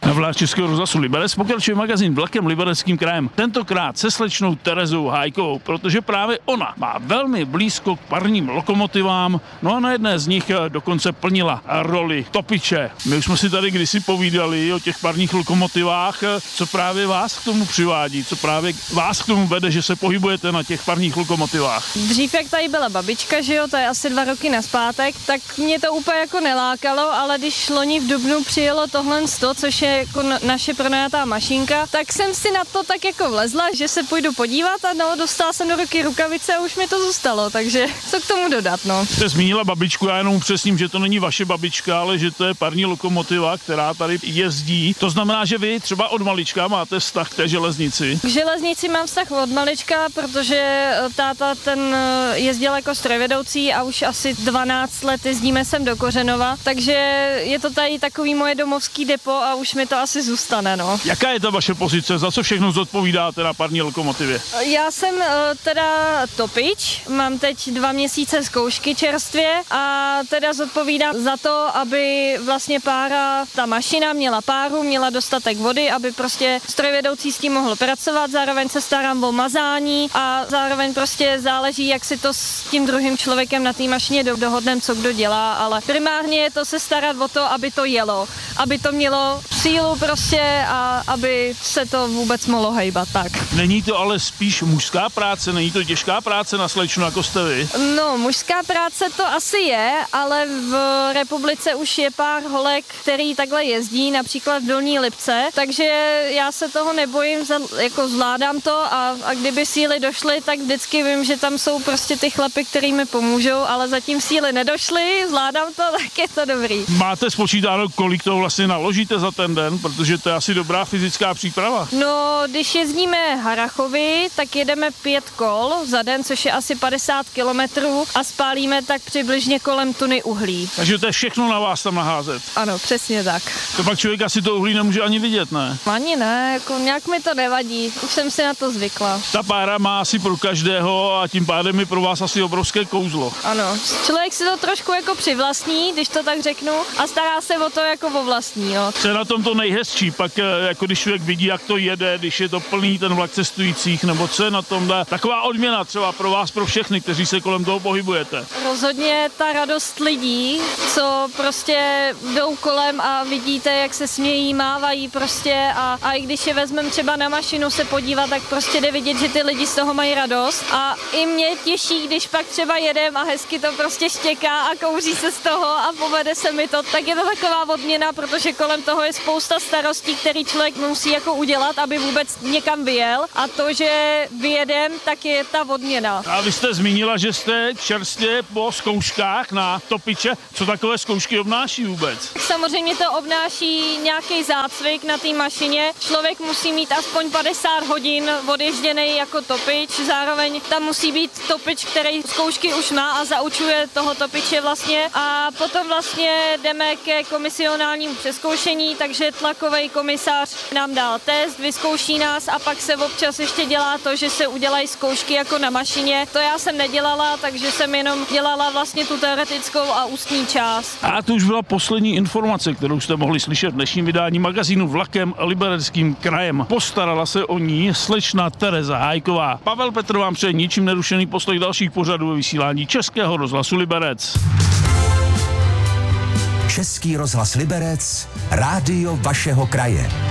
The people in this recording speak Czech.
Na vlád Českého rozhlasu Liberec pokračuje magazín Vlakem Libereckým krajem. Tentokrát se slečnou Terezou Hájkovou, protože právě ona má velmi blízko k parním lokomotivám, no a na jedné z nich dokonce plnila roli topiče. My už jsme si tady kdysi povídali o těch parních lokomotivách, co právě vás k tomu přivádí, co právě vás k tomu vede, že se pohybujete na těch parních lokomotivách. Dřív, jak tady byla babička, že jo, to je asi 2 roky nazpátek, tak mě to úplně jako nelákalo, ale když loni v dubnu přijelo tohle, což je jako naše pronajatá mašinka, tak jsem si na to tak jako vlezla, že se půjdu podívat a no, dostala jsem do ruky rukavice a už mi to zůstalo, takže co k tomu dodat, no. Jste zmínila babičku, já jenom upřesním, že to není vaše babička, ale že to je parní lokomotiva, která tady jezdí. To znamená, že vy třeba od malička máte vztah k té železnici. K železnici mám vztah od malička, protože táta ten jezdil jako strojvedoucí a už asi 12 let jezdíme sem do Kořenova, takže je to tady takový moje domovský depo a už mi to asi zůstane, no. Jaká je ta vaše pozice? Za co všechno zodpovídáte na parní lokomotivě? Já jsem teda topič, mám teď 2 měsíce zkoušky čerstvě a teda zodpovídám za to, aby vlastně ta mašina měla páru, měla dostatek vody, aby prostě strojvedoucí s tím mohl pracovat, zároveň se starám o mazání a zároveň prostě záleží, jak si to s tím druhým člověkem na té mašině dohodneme, co kdo dělá, ale primárně je to se starat o to, aby to jelo, aby to mělo sílu prostě a aby se to vůbec mohlo hejbat, tak. Není to ale spíš mužská práce, není to těžká práce na slečnu, jako jste vy? No, mužská práce to asi je, ale v republice už je pár holek, který takhle jezdí, například v Dolní Lipce, takže já se toho nebojím, jako zvládám to a kdyby síly došly, tak vždycky vím, že tam jsou prostě ty chlapy, který mi pomůžou, ale zatím síly nedošly, zvládám to, tak je to dobrý. Máte spočítáno, kolik toho vlastně naložíte za ten den, protože to je asi dobrá fyzická příprava? No, když jezdíme Harrachovy, tak jedeme 5 kol za den, což je asi 50 kilometrů a spálíme tak přibližně kolem tuny uhlí. Takže to je všechno na vás tam naházet? Ano, přesně tak. To pak člověk asi to uhlí nemůže ani vidět, ne? Ani ne, jako nějak mi to nevadí, už jsem si na to zvykla. Ta pára má asi pro každého a tím pádem je pro vás asi obrovské kouzlo. Ano, člověk si to trošku jako přivlastní, když to tak řeknu, a stará se o to jako o vlastní, jo. Co je na tom to nejhezčí, pak jako když člověk vidí, jak to jede, když je to plný ten vlak cestujících, nebo co je na tom taková odměna třeba pro vás, pro všechny, kteří se kolem toho pohybujete? Rozhodně ta radost lidí, co prostě jdou kolem a vidíte, jak se smějí, mávají prostě a i když je vezmeme třeba na mašinu se podívat, tak prostě jde vidět, že ty lidi z toho mají radost a i mě těší, když pak třeba jedem a hezky to prostě štěká a kouří se z toho a povede se mi to, tak je to taková odměna, protože kolem toho je spousta starostí, který člověk musí jako udělat, aby vůbec někam vyjel a to, že vyjedem, tak je ta odměna. A vy jste zmínila, že jste čerstvě po zkouškách na topiče. Co takové zkoušky obnáší vůbec? Samozřejmě to obnáší nějaký zácvik na té mašině. Člověk musí mít aspoň 50 hodin odježděnej jako topič, zároveň tam musí být topič, který zkoušky už má a zaučuje toho topiče vlastně a potom vlastně jdeme ke komisionálnímu přezkoušení, takže tlakový komisař nám dal test, vyzkouší nás a pak se občas ještě dělá to, že se udělají zkoušky jako na mašině. To já jsem nedělala, takže jsem jenom dělala vlastně tu teoretickou a ústní část. A to už byla poslední informace, kterou jste mohli slyšet v dnešním vydání magazínu Vlakem Libereckým krajem. Postarala se o ní slečna Tereza Hájková. Pavel Petr vám přeje ničím nerušený poslech dalších pořadů ve vysílání Českého rozhlasu Liberec. Český rozhlas Liberec, rádio vašeho kraje.